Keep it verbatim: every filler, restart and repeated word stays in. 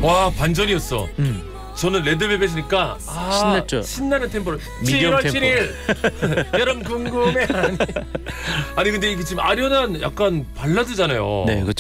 와 반전이었어. 음. 저는 레드벨벳이니까 아, 신났죠. 신나는 템포를 미디엄 칠월 칠일 여러분 궁금해 아니 아니 근데 이게 지금 아련한 약간 발라드잖아요. 네, 그렇죠.